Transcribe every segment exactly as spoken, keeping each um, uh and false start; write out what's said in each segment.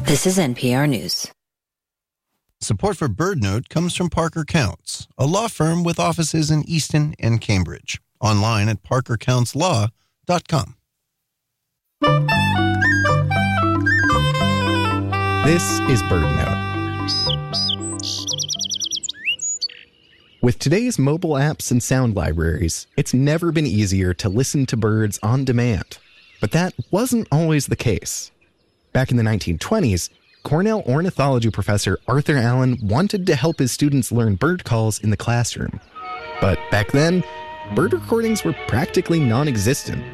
This is N P R News. Support for BirdNote comes from Parker Counts, a law firm with offices in Easton and Cambridge. Online at parker counts law dot com. This is BirdNote. With today's mobile apps and sound libraries, it's never been easier to listen to birds on demand. But that wasn't always the case. Back in the nineteen twenties, Cornell ornithology professor Arthur Allen wanted to help his students learn bird calls in the classroom. But back then, bird recordings were practically non-existent.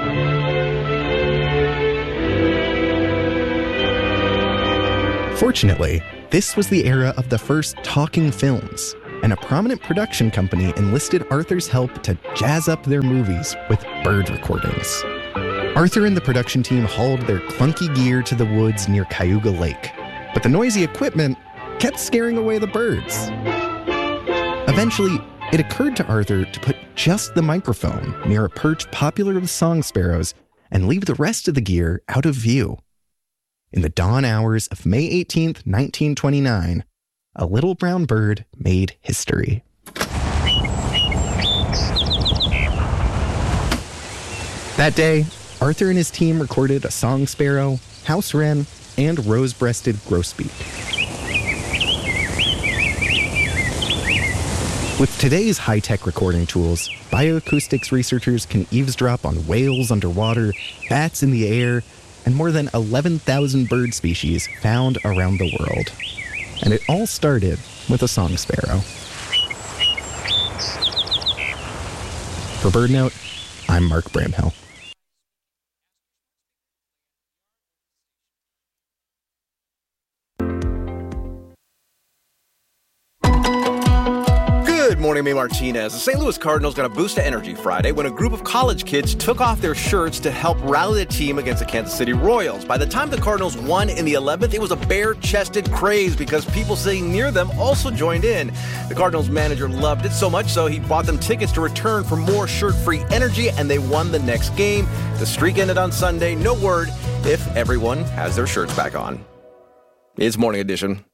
Fortunately, this was the era of the first talking films, and a prominent production company enlisted Arthur's help to jazz up their movies with bird recordings. Arthur and the production team hauled their clunky gear to the woods near Cayuga Lake, but the noisy equipment kept scaring away the birds. Eventually, it occurred to Arthur to put just the microphone near a perch popular with song sparrows and leave the rest of the gear out of view. In the dawn hours of May eighteenth, nineteen twenty-nine, a little brown bird made history. That day, Arthur and his team recorded a song sparrow, house wren, and rose-breasted grosbeak. With today's high-tech recording tools, bioacoustics researchers can eavesdrop on whales underwater, bats in the air, and more than eleven thousand bird species found around the world. And it all started with a song sparrow. For BirdNote, I'm Mark Bramhill. Good morning, May Martinez. The Saint Louis Cardinals got a boost of energy Friday when a group of college kids took off their shirts to help rally the team against the Kansas City Royals. By the time the Cardinals won in the eleventh, it was a bare-chested craze because people sitting near them also joined in. The Cardinals manager loved it so much so he bought them tickets to return for more shirt-free energy, and they won the next game. The streak ended on Sunday. No word if everyone has their shirts back on. It's Morning Edition.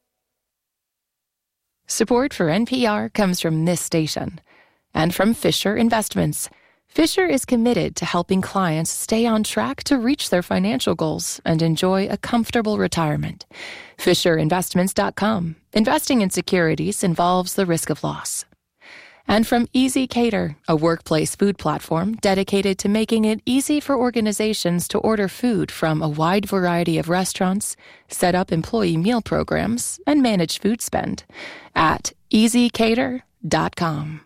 Support for N P R comes from this station and from Fisher Investments. Fisher is committed to helping clients stay on track to reach their financial goals and enjoy a comfortable retirement. Fisher Investments dot com. Investing in securities involves the risk of loss. And from Easy Cater, a workplace food platform dedicated to making it easy for organizations to order food from a wide variety of restaurants, set up employee meal programs, and manage food spend at easy cater dot com.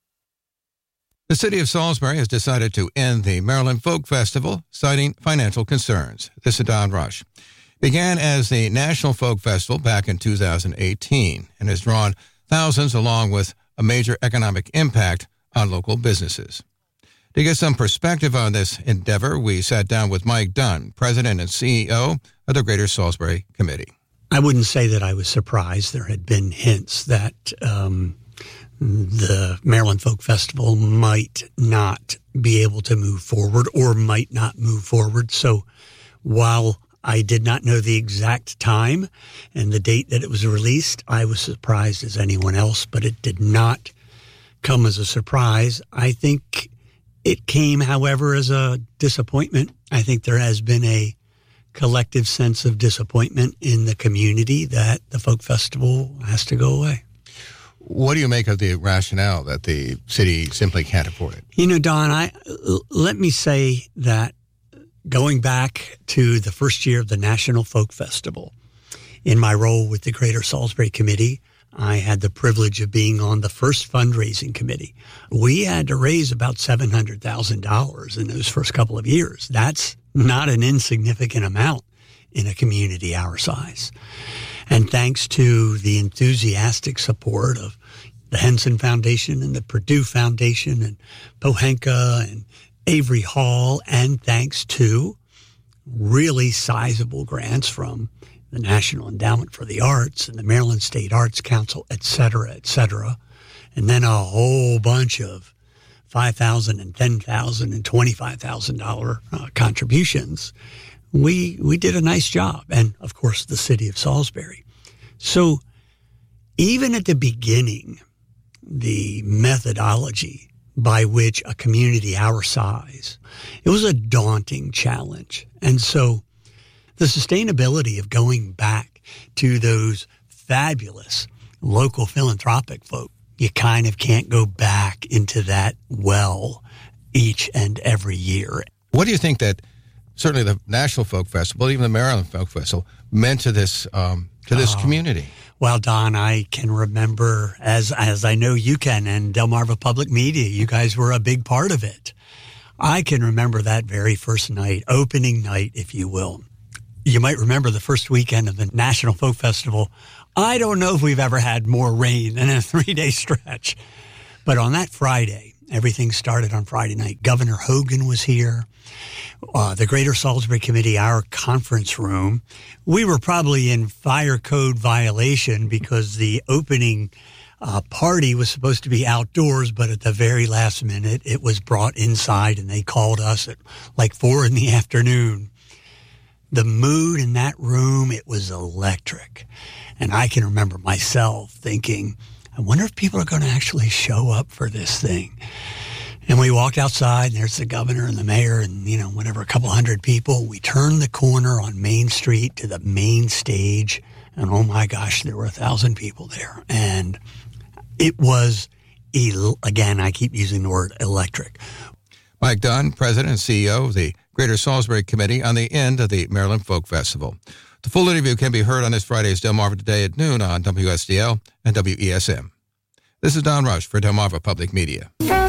The city of Salisbury has decided to end the Maryland Folk Festival, citing financial concerns. This is Don Rush. Began as the National Folk Festival back in two thousand eighteen and has drawn thousands along with a major economic impact on local businesses. To get some perspective on this endeavor, we sat down with Mike Dunn, President and C E O of the Greater Salisbury Committee. I wouldn't say that I was surprised. There had been hints that um, the Maryland Folk Festival might not be able to move forward or might not move forward. So while I did not know the exact time and the date that it was released, I was surprised as anyone else, but it did not come as a surprise. I think it came, however, as a disappointment. I think there has been a collective sense of disappointment in the community that the folk festival has to go away. What do you make of the rationale that the city simply can't afford it? You know, Don, I, let me say that going back to the first year of the National Folk Festival, in my role with the Greater Salisbury Committee, I had the privilege of being on the first fundraising committee. We had to raise about seven hundred thousand dollars in those first couple of years. That's not an insignificant amount in a community our size. And thanks to the enthusiastic support of the Henson Foundation and the Purdue Foundation and Pohanka and Avery Hall, and thanks to really sizable grants from the National Endowment for the Arts and the Maryland State Arts Council, et cetera, et cetera, and then a whole bunch of five thousand dollars and ten thousand dollars and twenty-five thousand dollars uh, contributions, we we did a nice job. And, of course, the city of Salisbury. So even at the beginning, the methodology by which a community our size, it was a daunting challenge. And so the sustainability of going back to those fabulous local philanthropic folk, you kind of can't go back into that well each and every year. What do you think that certainly the National Folk Festival, even the Maryland Folk Festival, meant to this um, to this oh, community? Well, Don, I can remember, as as I know you can, and Delmarva Public Media, you guys were a big part of it. I can remember that very first night, opening night, if you will. You might remember the first weekend of the National Folk Festival. I don't know if we've ever had more rain in a three-day stretch. But on that Friday, everything started on Friday night. Governor Hogan was here. Uh, the Greater Salisbury Committee, our conference room, we were probably in fire code violation because the opening uh, party was supposed to be outdoors, but at the very last minute, it was brought inside, and they called us at like four in the afternoon. The mood in that room, it was electric. And I can remember myself thinking, I wonder if people are going to actually show up for this thing. And we walked outside, and there's the governor and the mayor and, you know, whatever, a couple hundred people. We turned the corner on Main Street to the main stage, and oh my gosh, there were a thousand people there. And it was, el- again, I keep using the word electric. Mike Dunn, President and C E O of the Greater Salisbury Committee, on the end of the Maryland Folk Festival. The full interview can be heard on this Friday's Delmarva Today at noon on W S D L and W E S M. This is Don Rush for Delmarva Public Media.